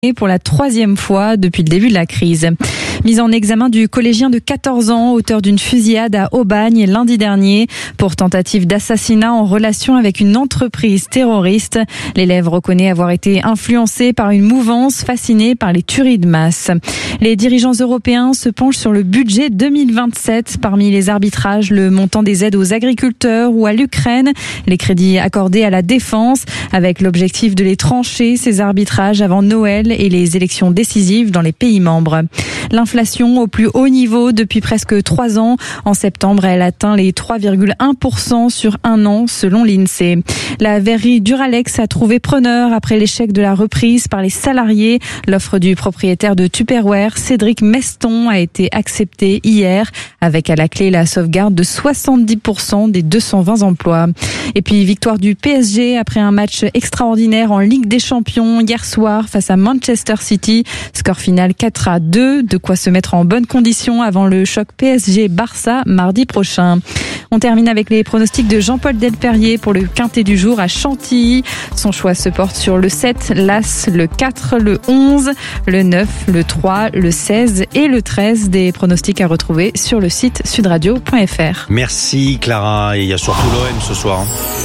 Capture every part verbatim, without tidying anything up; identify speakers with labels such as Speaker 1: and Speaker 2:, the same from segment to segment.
Speaker 1: pour la troisième fois depuis le début de la crise. Mise en examen du collégien de quatorze ans, auteur d'une fusillade à Aubagne lundi dernier pour tentative d'assassinat en relation avec une entreprise terroriste. L'élève reconnaît avoir été influencé par une mouvance fascinée par les tueries de masse. Les dirigeants européens se penchent sur le budget deux mille vingt-sept. Parmi les arbitrages, le montant des aides aux agriculteurs ou à l'Ukraine, les crédits accordés à la défense, avec l'objectif de les trancher, ces arbitrages avant Noël et les élections décisives dans les pays membres. L'inflation au plus haut niveau depuis presque trois ans. En septembre, elle atteint les trois virgule un pour cent sur un an, selon l'INSEE. La verrerie Duralex a trouvé preneur après l'échec de la reprise par les salariés. L'offre du propriétaire de Tupperware, Cédric Meston, a été acceptée hier, avec à la clé la sauvegarde de soixante-dix pour cent des deux cent vingt emplois. Et puis, victoire du P S G après un match extraordinaire en Ligue des Champions hier soir face à Manchester City. Score final quatre à deux, de quoi se mettre en bonne condition avant le choc P S G-Barça mardi prochain. On termine avec les pronostics de Jean-Paul Delperrier pour le quintet du jour à Chantilly. Son choix se porte sur le sept, l'As, le quatre, le onze, le neuf, le trois, le seize et le treize. Des pronostics à retrouver sur le site sudradio point f r.
Speaker 2: Merci Clara, et il y a surtout l'O M ce soir.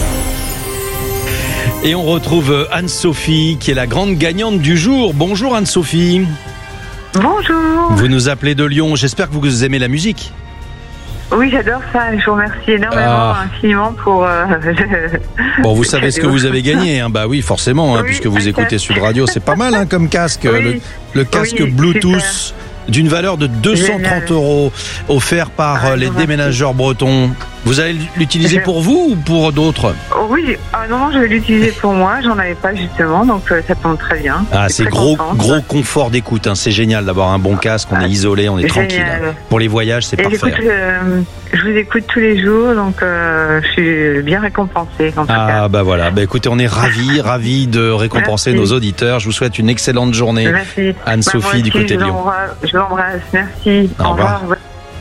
Speaker 2: Et on retrouve Anne-Sophie qui est la grande gagnante du jour. Bonjour Anne-Sophie.
Speaker 3: Bonjour.
Speaker 2: Vous nous appelez de Lyon, j'espère que vous aimez la musique.
Speaker 3: Oui, j'adore ça, je vous remercie énormément,
Speaker 2: ah.
Speaker 3: infiniment pour... Euh,
Speaker 2: bon, vous savez ce que vous avez gagné, hein. Bah oui, forcément, hein, oui, puisque vous écoutez Sud Radio, c'est pas mal hein, comme casque, oui, le, le casque oui, Bluetooth super. D'une valeur de deux cent trente euros, offert par ah, les déménageurs bretons. Vous allez l'utiliser pour vous ou pour d'autres?
Speaker 3: Oui, ah non, non, je vais l'utiliser pour moi, j'en avais pas justement, donc euh, ça tombe très bien.
Speaker 2: Ah, c'est gros, gros confort d'écoute, hein. C'est génial d'avoir un bon casque, on est isolé, on est génial. Tranquille. Hein. Pour les voyages, c'est Et parfait.
Speaker 3: Euh, je vous écoute tous les jours, donc euh, je suis bien récompensée. En tout
Speaker 2: ah
Speaker 3: cas.
Speaker 2: bah voilà, bah écoutez, on est ravis, ravis de récompenser merci. Nos auditeurs. Je vous souhaite une excellente journée.
Speaker 3: Merci.
Speaker 2: Anne-Sophie bah, du côté de Lyon.
Speaker 3: Je vous embrasse, merci.
Speaker 2: Au, Au revoir. revoir.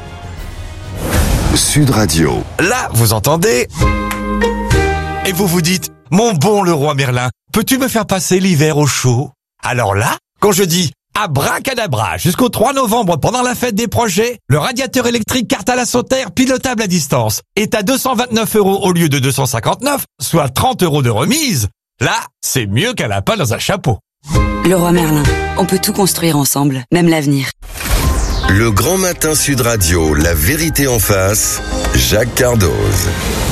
Speaker 4: Sud Radio.
Speaker 5: Là, vous entendez? Et vous vous dites, mon bon Leroy Merlin, peux-tu me faire passer l'hiver au chaud? Alors là, quand je dis abracadabra, jusqu'au trois novembre, pendant la fête des projets, le radiateur électrique Cartal à Sauterre, pilotable à distance, est à deux cent vingt-neuf euros au lieu de deux cent cinquante-neuf, soit trente euros de remise. Là, c'est mieux qu'un lapin dans un chapeau.
Speaker 6: Leroy Merlin, on peut tout construire ensemble, même l'avenir.
Speaker 4: Le Grand Matin Sud Radio, la vérité en face, Jacques Cardoz.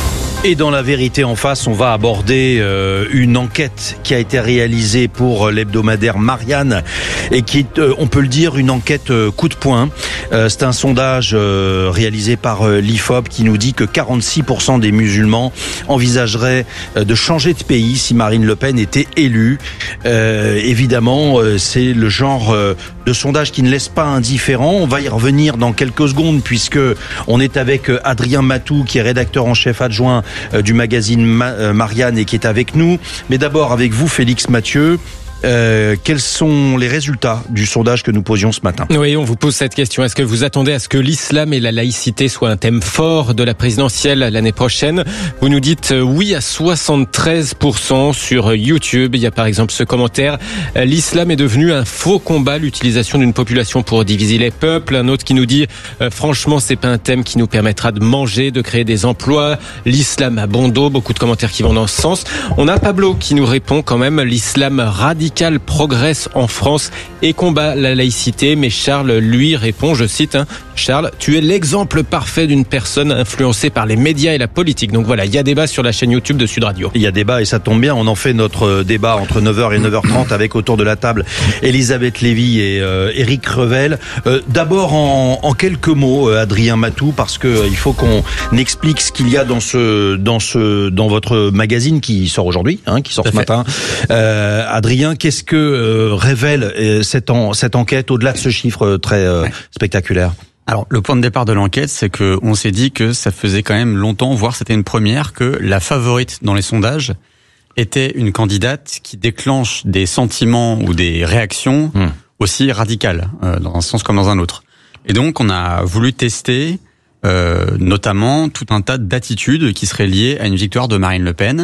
Speaker 2: Et dans la vérité en face, on va aborder euh, une enquête qui a été réalisée pour l'hebdomadaire Marianne et qui est, euh, on peut le dire, une enquête euh, coup de poing. Euh, c'est un sondage euh, réalisé par euh, l'I F O P qui nous dit que quarante-six pour cent des musulmans envisageraient euh, de changer de pays si Marine Le Pen était élue. Euh, évidemment, euh, c'est le genre euh, de sondage qui ne laisse pas indifférent. On va y revenir dans quelques secondes puisque on est avec euh, Adrien Matou qui est rédacteur en chef adjoint du magazine Marianne et qui est avec nous. Mais d'abord avec vous, Félix Mathieu. Euh, quels sont les résultats du sondage que nous posions ce matin?
Speaker 7: Oui, on vous pose cette question. Est-ce que vous attendez à ce que l'islam et la laïcité soient un thème fort de la présidentielle l'année prochaine? Vous nous dites oui à soixante-treize pour cent sur YouTube. Il y a par exemple ce commentaire. L'islam est devenu un faux combat, l'utilisation d'une population pour diviser les peuples. Un autre qui nous dit euh, franchement, c'est pas un thème qui nous permettra de manger, de créer des emplois. L'islam a bon dos. Beaucoup de commentaires qui vont dans ce sens. On a Pablo qui nous répond quand même. L'islam radical progresse en France et combat la laïcité. Mais Charles, lui, répond, je cite, hein, Charles, tu es l'exemple parfait d'une personne influencée par les médias et la politique. Donc voilà, il y a débat sur la chaîne YouTube de Sud Radio.
Speaker 2: Il y a débat et ça tombe bien, on en fait notre débat entre neuf heures et neuf heures trente avec autour de la table Elisabeth Lévy et euh, Éric Revel. Euh, d'abord en, en quelques mots, euh, Adrien Matou, parce que euh, il faut qu'on explique ce qu'il y a dans ce dans ce dans votre magazine qui sort aujourd'hui, hein, qui sort ce matin. Euh, Adrien, qu'est-ce que euh, révèle euh, cette, en, cette enquête au-delà de ce chiffre euh, très euh, ouais. spectaculaire?
Speaker 8: Alors, le point de départ de l'enquête, c'est que on s'est dit que ça faisait quand même longtemps, voire c'était une première, que la favorite dans les sondages était une candidate qui déclenche des sentiments ou des réactions mmh. aussi radicales, euh, dans un sens comme dans un autre. Et donc, on a voulu tester euh, notamment tout un tas d'attitudes qui seraient liées à une victoire de Marine Le Pen.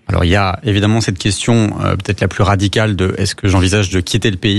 Speaker 8: Alors il y a évidemment cette question euh, peut-être la plus radicale de est-ce que j'envisage de quitter le pays ?